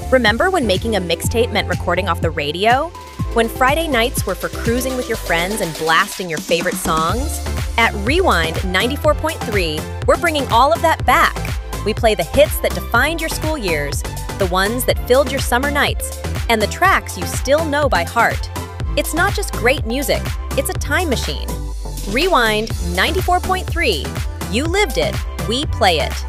Remember when making a mixtape meant recording off the radio? When Friday nights were for cruising with your friends and blasting your favorite songs? At Rewind 94.3, we're bringing all of that back. We play the hits that defined your school years, the ones that filled your summer nights, and the tracks you still know by heart. It's not just great music, it's a time machine. Rewind 94.3. You lived it, we play it.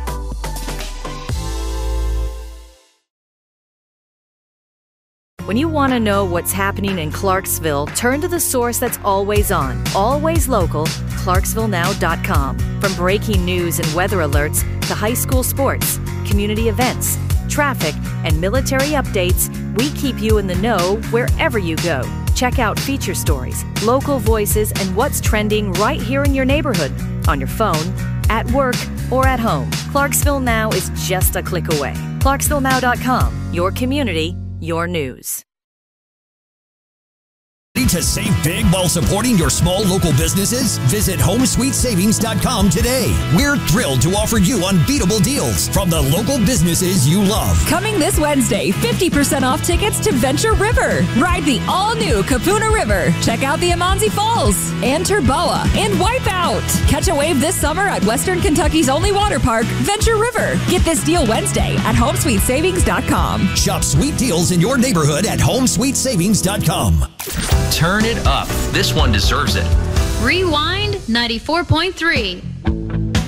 When you want to know what's happening in Clarksville, turn to the source that's always on, always local, ClarksvilleNow.com. From breaking news and weather alerts to high school sports, community events, traffic, and military updates, we keep you in the know wherever you go. Check out feature stories, local voices, and what's trending right here in your neighborhood, on your phone, at work, or at home. Clarksville Now is just a click away. ClarksvilleNow.com, your community, your news. Ready to save big while supporting your small local businesses? Visit HomeSweetSavings.com today. We're thrilled to offer you unbeatable deals from the local businesses you love. Coming this Wednesday, 50% off tickets to Venture River. Ride the all-new Kapuna River. Check out the Amanzi Falls and Turboa and Wipeout. Catch a wave this summer at Western Kentucky's only water park, Venture River. Get this deal Wednesday at HomeSweetSavings.com. Shop sweet deals in your neighborhood at HomeSweetSavings.com. Turn it up. This one deserves it. Rewind 94.3.